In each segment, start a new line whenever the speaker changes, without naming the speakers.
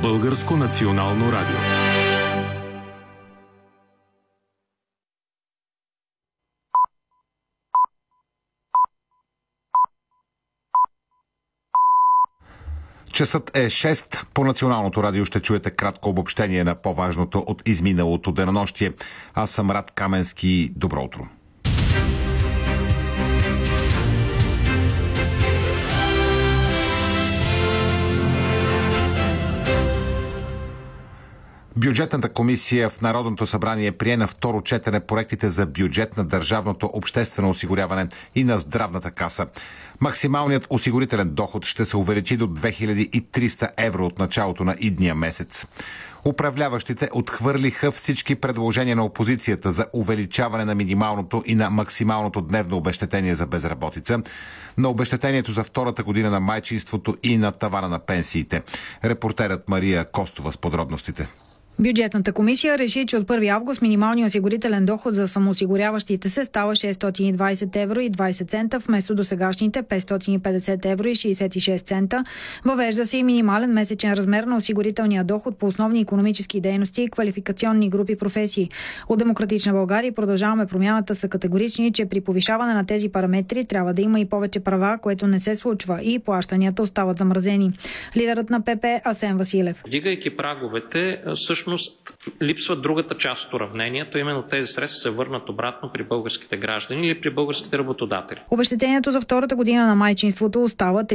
Българско национално радио.
Часът е 6. По Националното радио ще чуете кратко обобщение на по-важното от изминалото денонощие. Аз съм Рад Каменски. Добро утро. Бюджетната комисия в Народното събрание прие на второ четене проектите за бюджет на държавното обществено осигуряване и на здравната каса. Максималният осигурителен доход ще се увеличи до 2300 евро от началото на идния месец. Управляващите отхвърлиха всички предложения на опозицията за увеличаване на минималното и на максималното дневно обезщетение за безработица, на обезщетението за втората година на майчинството и на тавана на пенсиите. Репортерът Мария Костова с подробностите.
Бюджетната комисия реши, че от 1 август минималният осигурителен доход за самоосигуряващите се става 620 евро и 20 цента вместо досегашните 550 евро и 66 цента. Въвежда се и минимален месечен размер на осигурителния доход по основни икономически дейности и квалификационни групи професии. От Демократична България Продължаваме промяната са категорични, че при повишаване на тези параметри трябва да има и повече права, което не се случва и плащанията остават замразени. Лидерът на ПП Асен Василев.
Вдигайки праговете, всъщност липсва другата част от уравнението, именно тези средства се върнат обратно при българските граждани или при българските работодатели.
Обезщетението за втората година на майчинството остава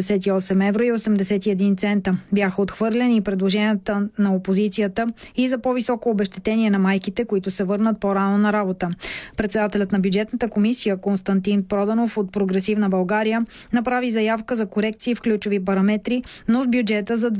398 евро и 81 цента. Бяха отхвърлени и предложенията на опозицията и за по-високо обезщетение на майките, които се върнат по-рано на работа. Председателят на бюджетната комисия Константин Проданов от Прогресивна България направи заявка за корекции в ключови параметри, но с бюджета за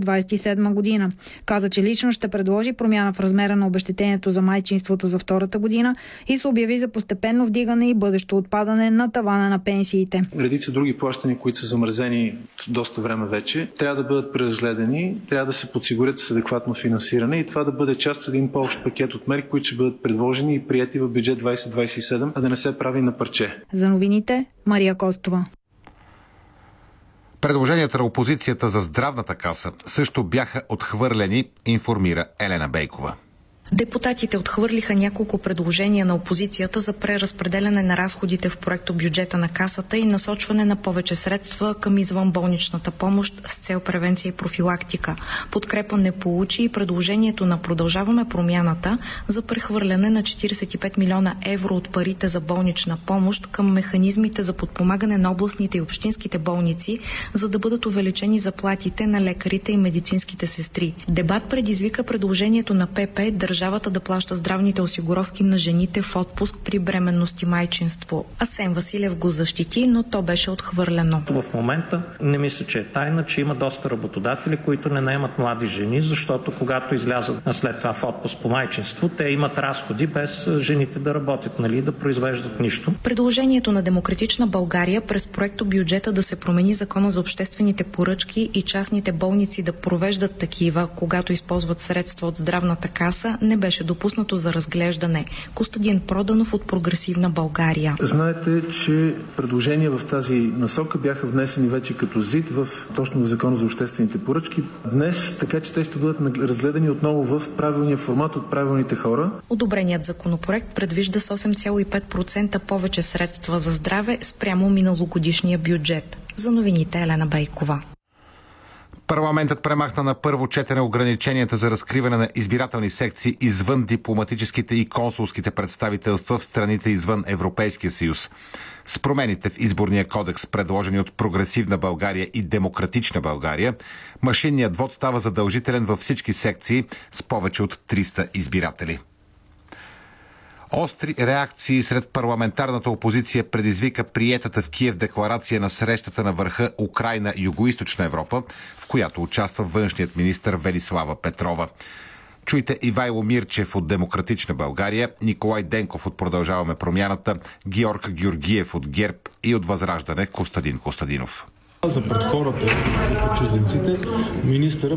2027 година. Каза, че лично ще предложи промяна в размера на обезщетението за майчинството за втората година и се обяви за постепенно вдигане и бъдещо отпадане на тавана на пенсиите.
Редица други плащания, които са замразени доста време вече, трябва да бъдат преразгледани, трябва да се подсигурят с адекватно финансиране и това да бъде част от един по-общ пакет от мерки, които ще бъдат предложени и приети в бюджет 2027, а да не се прави на парче.
За новините Мария Костова.
Предложенията на опозицията за здравната каса също бяха отхвърлени, информира Елена Бейкова.
Депутатите отхвърлиха няколко предложения на опозицията за преразпределяне на разходите в проекто бюджета на касата и насочване на повече средства към извънболничната помощ с цел превенция и профилактика. Подкрепа не получи и предложението на Продължаваме промяната за прехвърляне на 45 милиона евро от парите за болнична помощ към механизмите за подпомагане на областните и общинските болници, за да бъдат увеличени заплатите на лекарите и медицинските сестри. Дебат предизвика предложението на ПП държавата да плаща здравните осигуровки на жените в отпуск при бременност и майчинство. Асен Василев го защити, но то беше отхвърлено.
В момента не мисля, че е тайна, че има доста работодатели, които не наемат млади жени, защото когато излязат след това в отпуск по майчинство, те имат разходи без жените да работят, да произвеждат нищо.
Предложението на Демократична България през проекто бюджета да се промени закона за обществените поръчки и частните болници да провеждат такива, когато използват средства от здравната каса, не беше допуснато за разглеждане. Костадин Проданов от Прогресивна България.
Знаете, че предложения в тази насока бяха внесени вече като ЗИД точно в Закона за обществените поръчки днес, така че те ще бъдат разгледани отново в правилния формат от правилните хора.
Одобреният законопроект предвижда с 8,5% повече средства за здраве спрямо миналогодишния бюджет. За новините Елена Бейкова.
Парламентът премахна на първо четене ограниченията за разкриване на избирателни секции извън дипломатическите и консулските представителства в страните извън Европейския съюз. С промените в изборния кодекс, предложени от Прогресивна България и Демократична България, машинният вод става задължителен във всички секции с повече от 300 избиратели. Остри реакции сред парламентарната опозиция предизвика приетата в Киев декларация на срещата на върха Украйна-Югоизточна Европа, в която участва външният министър Велислава Петрова. Чуйте Ивайло Мирчев от Демократична България, Николай Денков от Продължаваме промяната, Георг Георгиев от ГЕРБ и от Възраждане Костадин Костадинов.
За пред хората и чужденците министъра